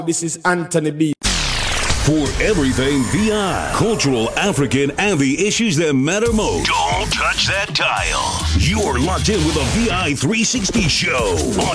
This is Anthony B. For everything VI, cultural, African, and the issues that matter most. Don't touch that dial. You're locked in with the VI 360 show on